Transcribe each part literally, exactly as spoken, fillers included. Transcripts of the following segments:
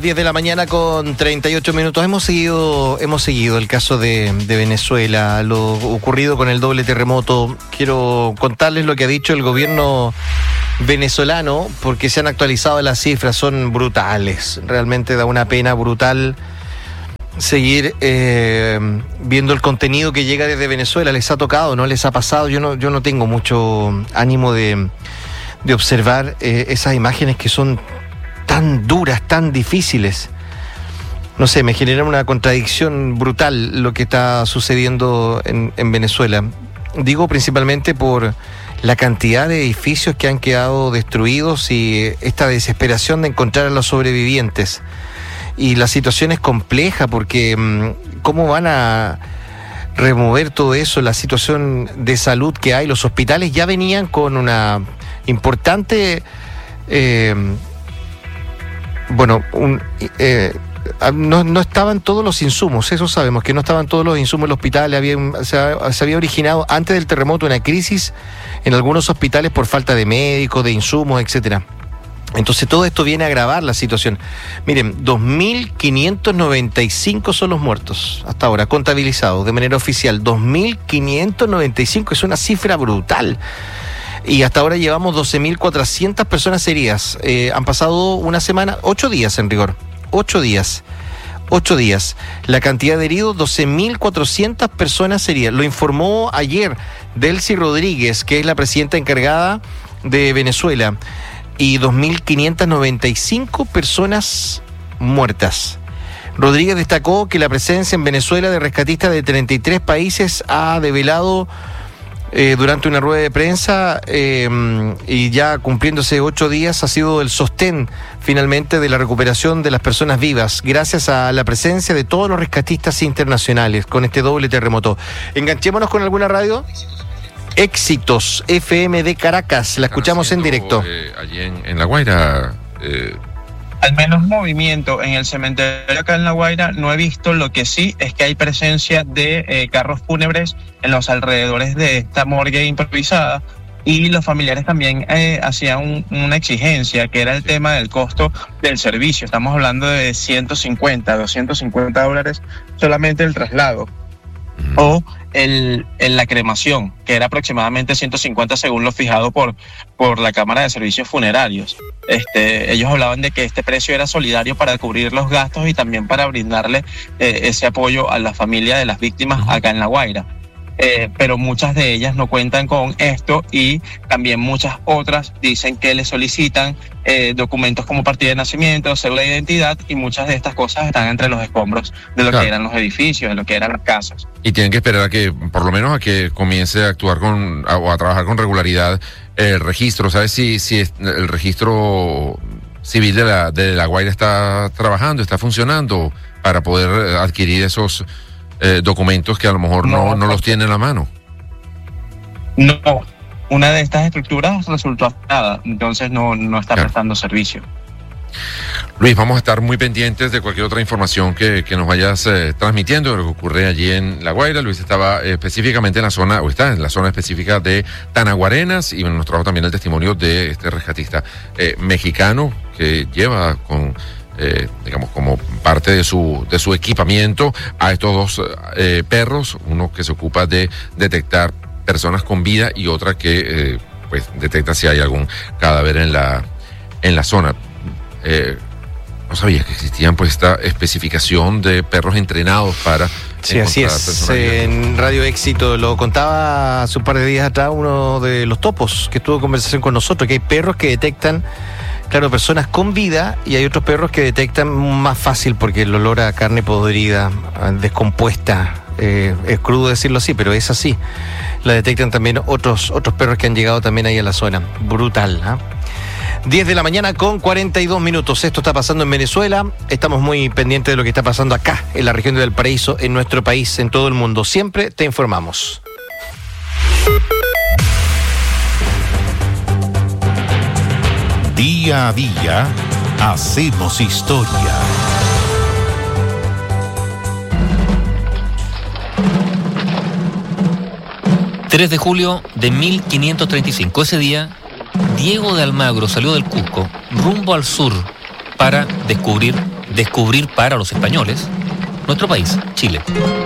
las diez de la mañana con treinta y ocho minutos. Hemos seguido, hemos seguido el caso de, de Venezuela, lo ocurrido con el doble terremoto. Quiero contarles lo que ha dicho el gobierno venezolano, porque se han actualizado las cifras, son brutales. Realmente da una pena brutal seguir eh, viendo el contenido que llega desde Venezuela. Les ha tocado, ¿no? Les ha pasado. Yo no, yo no tengo mucho ánimo de, de observar eh, esas imágenes que son tan duras, tan difíciles. No sé, me genera una contradicción brutal lo que está sucediendo en, en Venezuela. Digo principalmente por la cantidad de edificios que han quedado destruidos y esta desesperación de encontrar a los sobrevivientes. Y la situación es compleja porque ¿cómo van a remover todo eso? La situación de salud que hay, los hospitales ya venían con una importante... Eh, Bueno, un, eh, no, no estaban todos los insumos, eso sabemos, que no estaban todos los insumos en el hospital. Había, se, se había originado antes del terremoto una crisis en algunos hospitales por falta de médicos, de insumos, etcétera. Entonces todo esto viene a agravar la situación. Miren, dos mil quinientos noventa y cinco son los muertos hasta ahora, contabilizados de manera oficial. dos mil quinientos noventa y cinco es una cifra brutal. Y hasta ahora llevamos doce mil cuatrocientas personas heridas. Eh, han pasado una semana, ocho días en rigor. Ocho días. Ocho días. La cantidad de heridos, doce mil cuatrocientas personas heridas. Lo informó ayer Delcy Rodríguez, que es la presidenta encargada de Venezuela. Y dos mil quinientas noventa y cinco personas muertas. Rodríguez destacó que la presencia en Venezuela de rescatistas de treinta y tres países ha develado... Eh, durante una rueda de prensa eh, y ya cumpliéndose ocho días ha sido el sostén finalmente de la recuperación de las personas vivas gracias a la presencia de todos los rescatistas internacionales con este doble terremoto. Enganchémonos con alguna radio. Éxitos F M de Caracas, la escuchamos en directo. Eh, allí en, en La Guaira. Eh... Al menos movimiento en el cementerio acá en La Guaira no he visto. Lo que sí es que hay presencia de eh, carros fúnebres en los alrededores de esta morgue improvisada, y los familiares también eh, hacían un, una exigencia, que era el tema del costo del servicio. Estamos hablando de ciento cincuenta, doscientos cincuenta dólares solamente el traslado. Mm. O el, el, la cremación, que era aproximadamente ciento cincuenta según lo fijado por, por la Cámara de Servicios Funerarios. Este, ellos hablaban de que este precio era solidario para cubrir los gastos y también para brindarle eh, ese apoyo a la familia de las víctimas acá en La Guaira. Eh, pero muchas de ellas no cuentan con esto, y también muchas otras dicen que les solicitan eh, documentos como partida de nacimiento, cédula de identidad, y muchas de estas cosas están entre los escombros de lo claro. que eran los edificios, de lo que eran las casas. Y tienen que esperar a que, por lo menos a que comience a actuar con, a, o a trabajar con regularidad el registro. ¿Sabes si, si el registro civil de la, de La Guaira está trabajando, está funcionando para poder adquirir esos Eh, documentos que a lo mejor no, no, no los tiene en la mano? No, una de estas estructuras resultó afectada, entonces no, no está claro. prestando servicio. Luis, vamos a estar muy pendientes de cualquier otra información que, que nos vayas eh, transmitiendo de lo que ocurre allí en La Guaira. Luis estaba eh, específicamente en la zona, o está en la zona específica de Tanaguarenas, y bueno, nos trajo también el testimonio de este rescatista eh, mexicano que lleva con... Eh, digamos, como parte de su de su equipamiento a estos dos eh, perros, uno que se ocupa de detectar personas con vida y otra que eh, pues detecta si hay algún cadáver en la en la zona. Eh, no sabía que existían pues esta especificación de perros entrenados para sí, así es. En Radio Éxito lo contaba hace un par de días atrás uno de los topos que estuvo en conversación con nosotros, que hay perros que detectan, claro, personas con vida, y hay otros perros que detectan más fácil porque el olor a carne podrida, descompuesta, eh, es crudo decirlo así, pero es así. La detectan también otros otros perros que han llegado también ahí a la zona. Brutal, ¿eh? diez de la mañana con cuarenta y dos minutos. Esto está pasando en Venezuela. Estamos muy pendientes de lo que está pasando acá, en la región de Valparaíso, en nuestro país, en todo el mundo. Siempre te informamos. Día a día, hacemos historia. tres de julio de mil quinientos treinta y cinco. Ese día, Diego de Almagro salió del Cusco rumbo al sur para descubrir descubrir para los españoles nuestro país, Chile.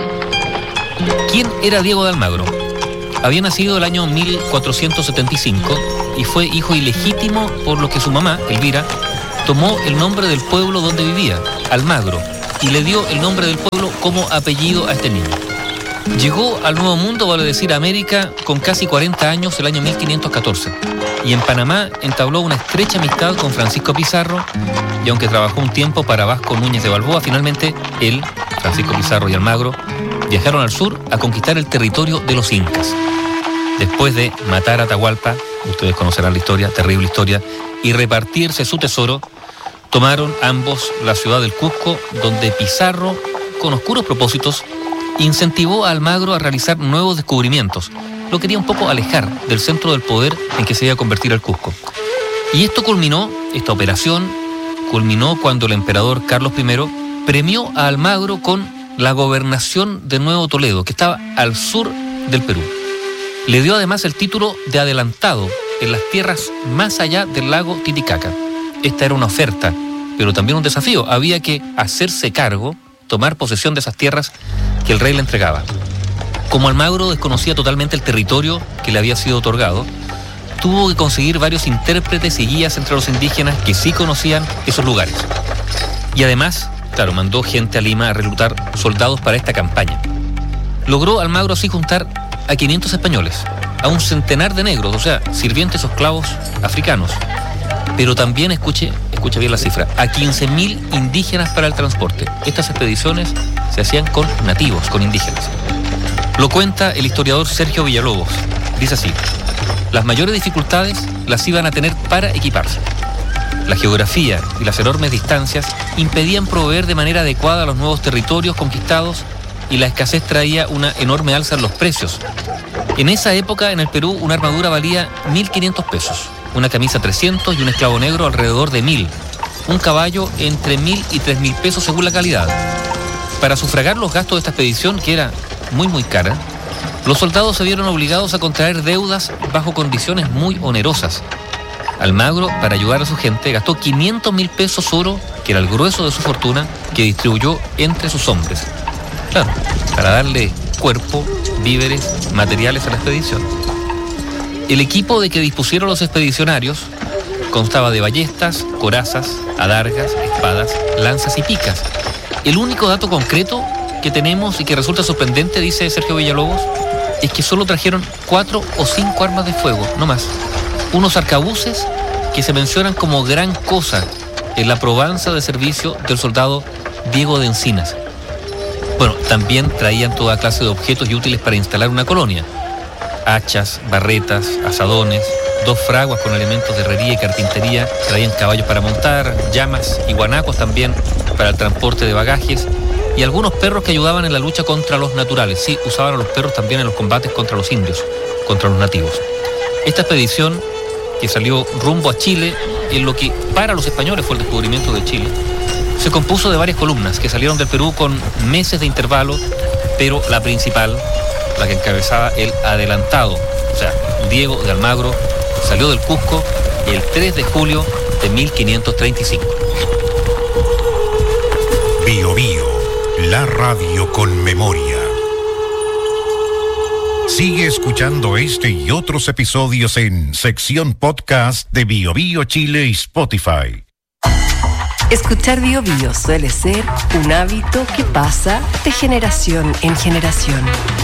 ¿Quién era Diego de Almagro? Había nacido el año mil cuatrocientos setenta y cinco y fue hijo ilegítimo, por lo que su mamá, Elvira, tomó el nombre del pueblo donde vivía, Almagro, y le dio el nombre del pueblo como apellido a este niño. Llegó al Nuevo Mundo, vale decir América, con casi cuarenta años el año mil quinientos catorce. Y en Panamá entabló una estrecha amistad con Francisco Pizarro, y aunque trabajó un tiempo para Vasco Núñez de Balboa, finalmente él, Francisco Pizarro y Almagro, viajaron al sur a conquistar el territorio de los incas. Después de matar a Atahualpa, ustedes conocerán la historia, terrible historia, y repartirse su tesoro, tomaron ambos la ciudad del Cusco, donde Pizarro, con oscuros propósitos, incentivó a Almagro a realizar nuevos descubrimientos. Lo quería un poco alejar del centro del poder en que se iba a convertir el Cusco. Y esto culminó, esta operación, culminó cuando el emperador Carlos primero premió a Almagro con la gobernación de Nuevo Toledo, que estaba al sur del Perú. Le dio además el título de adelantado en las tierras más allá del lago Titicaca. Esta era una oferta, pero también un desafío. Había que hacerse cargo, tomar posesión de esas tierras que el rey le entregaba. Como Almagro desconocía totalmente el territorio que le había sido otorgado, tuvo que conseguir varios intérpretes y guías entre los indígenas que sí conocían esos lugares. Y además, claro, mandó gente a Lima a reclutar soldados para esta campaña. Logró Almagro así juntar a quinientos españoles, a un centenar de negros, o sea, sirvientes o esclavos africanos. Pero también, escuche, escuche bien la cifra, a quince mil indígenas para el transporte. Estas expediciones se hacían con nativos, con indígenas. Lo cuenta el historiador Sergio Villalobos. Dice así: las mayores dificultades las iban a tener para equiparse. La geografía y las enormes distancias impedían proveer de manera adecuada a los nuevos territorios conquistados, y la escasez traía una enorme alza en los precios. En esa época, en el Perú, una armadura valía mil quinientos pesos, una camisa trescientos y un esclavo negro alrededor de mil. Un caballo entre mil y tres mil pesos según la calidad. Para sufragar los gastos de esta expedición, que era muy muy cara, los soldados se vieron obligados a contraer deudas bajo condiciones muy onerosas. Almagro, para ayudar a su gente, gastó quinientos mil pesos oro, que era el grueso de su fortuna, que distribuyó entre sus hombres. Claro, para darle cuerpo, víveres, materiales a la expedición. El equipo de que dispusieron los expedicionarios constaba de ballestas, corazas, adargas, espadas, lanzas y picas. El único dato concreto que tenemos y que resulta sorprendente, dice Sergio Villalobos, es que solo trajeron cuatro o cinco armas de fuego, no más. Unos arcabuces que se mencionan como gran cosa en la probanza de servicio del soldado Diego de Encinas. Bueno, también traían toda clase de objetos y útiles para instalar una colonia. Hachas, barretas, azadones, dos fraguas con elementos de herrería y carpintería, traían caballos para montar, llamas y guanacos también para el transporte de bagajes, y algunos perros que ayudaban en la lucha contra los naturales. Sí, usaban a los perros también en los combates contra los indios, contra los nativos. Esta expedición, que salió rumbo a Chile, en lo que para los españoles fue el descubrimiento de Chile, se compuso de varias columnas que salieron del Perú con meses de intervalo, pero la principal, la que encabezaba el adelantado, o sea, Diego de Almagro, salió del Cusco el tres de julio de mil quinientos treinta y cinco. Bio Bio, la radio con memoria. Sigue escuchando este y otros episodios en sección podcast de Bio Bio Chile y Spotify. Escuchar Bio Bio suele ser un hábito que pasa de generación en generación.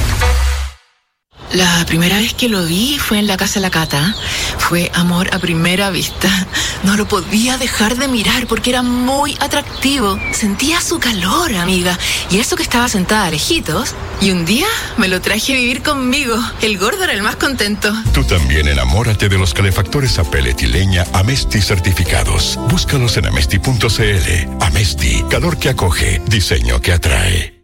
La primera vez que lo vi fue en la casa de la Cata. Fue amor a primera vista. No lo podía dejar de mirar porque era muy atractivo. Sentía su calor, amiga. Y eso que estaba sentada lejitos. Y un día me lo traje a vivir conmigo. El gordo era el más contento. Tú también enamórate de los calefactores a pellet y leña Amesti certificados. Búscalos en amesti punto c l. Amesti, calor que acoge, diseño que atrae.